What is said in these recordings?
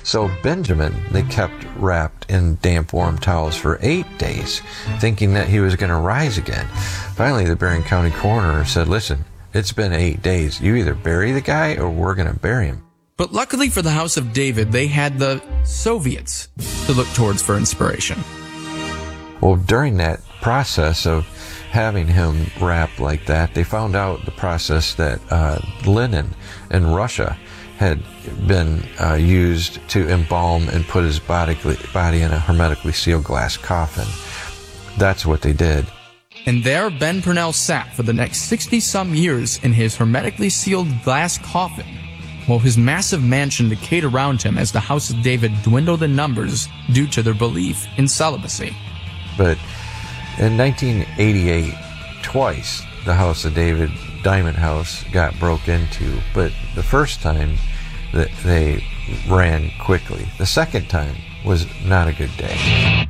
So Benjamin, they kept wrapped in damp, warm towels for 8 days, thinking that he was going to rise again. Finally, the Berrien County coroner said, listen, it's been 8 days. You either bury the guy or we're going to bury him. But luckily for the House of David, they had the Soviets to look towards for inspiration. Well, during that process of having him wrapped like that, they found out the process that Lenin in Russia had been used to embalm and put his body in a hermetically sealed glass coffin. That's what they did. And there Ben Purnell sat for the next 60-some years in his hermetically sealed glass coffin, while his massive mansion decayed around him as the House of David dwindled in numbers due to their belief in celibacy. But in 1988, twice the House of David Diamond House got broke into, but the first time that they ran quickly. The second time was not a good day.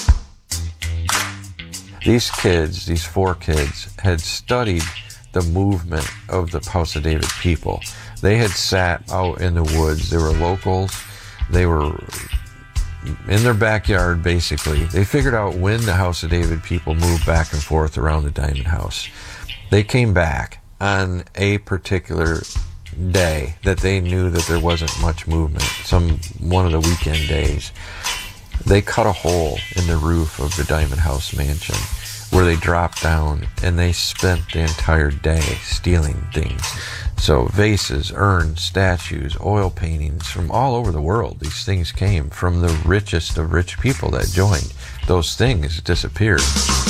These kids, these 4 kids, had studied the movement of the House of David people. They had sat out in the woods. They were locals. They were in their backyard, basically. They figured out when the House of David people moved back and forth around the Diamond House. They came back on a particular day that they knew that there wasn't much movement, one of the weekend days. They cut a hole in the roof of the Diamond House mansion where they dropped down, and they spent the entire day stealing things. So vases, urns, statues, oil paintings from all over the world. These things came from the richest of rich people that joined. Those things disappeared.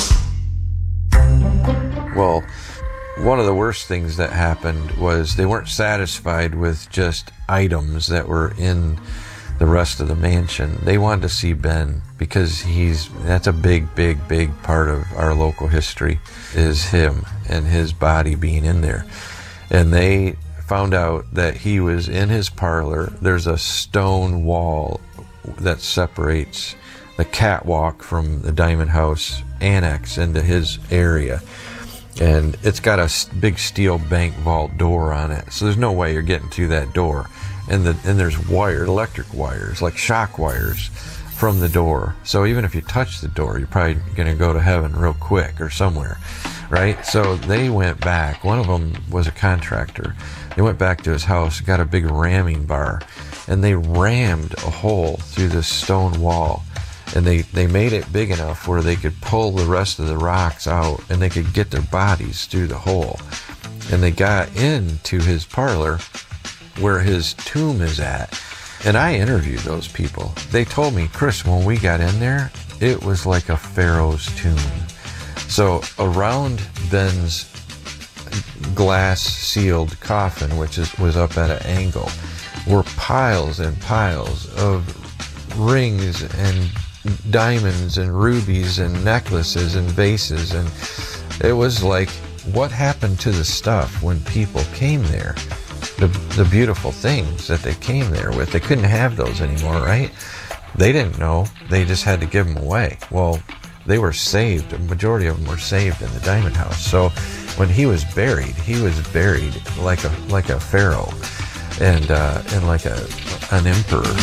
Well, one of the worst things that happened was they weren't satisfied with just items that were in the rest of the mansion. They wanted to see Ben, because that's a big part of our local history, is him and his body being in there. And they found out that he was in his parlor. There's a stone wall that separates the catwalk from the Diamond House annex into his area. And it's got a big steel bank vault door on it, so there's no way you're getting through that door. And there's electric wires, like shock wires, from the door. So even if you touch the door, you're probably going to go to heaven real quick or somewhere, right? So they went back. One of them was a contractor. They went back to his house, got a big ramming bar, and they rammed a hole through this stone wall. And they made it big enough where they could pull the rest of the rocks out, and they could get their bodies through the hole. And they got into his parlor where his tomb is at. And I interviewed those people. They told me, Chris, when we got in there, it was like a pharaoh's tomb. So around Ben's glass-sealed coffin, which was up at an angle, were piles and piles of rings and diamonds and rubies and necklaces and vases. And it was like, what happened to the stuff when people came there? The beautiful things that they came there with. They couldn't have those anymore, right? They didn't know. They just had to give them away. Well, they were saved. A majority of them were saved in the Diamond House. So when he was buried like a pharaoh and like an emperor.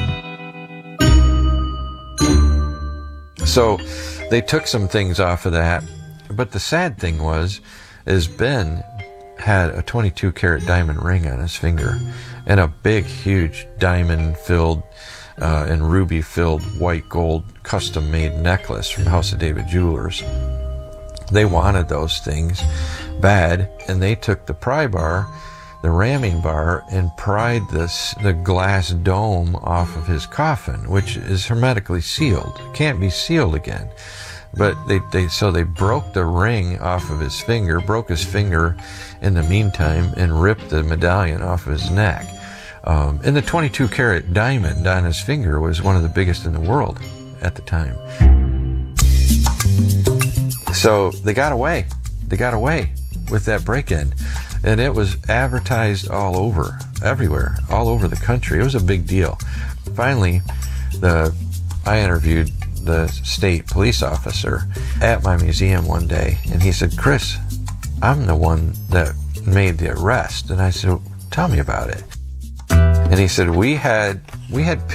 So they took some things off of that. But the sad thing is Ben had a 22-karat diamond ring on his finger and a big, huge diamond-filled and ruby-filled white gold custom-made necklace from House of David Jewelers. They wanted those things bad, and they took the pry bar, the ramming bar, and pried the glass dome off of his coffin, which is hermetically sealed. It can't be sealed again. But they broke the ring off of his finger, broke his finger in the meantime, and ripped the medallion off of his neck. And the 22-karat diamond on his finger was one of the biggest in the world at the time. So they got away. They got away with that break-in. And it was advertised all over, everywhere, all over the country. It was a big deal. Finally, I interviewed the state police officer at my museum one day, and he said, Chris, I'm the one that made the arrest. And I said, tell me about it. And he said, we had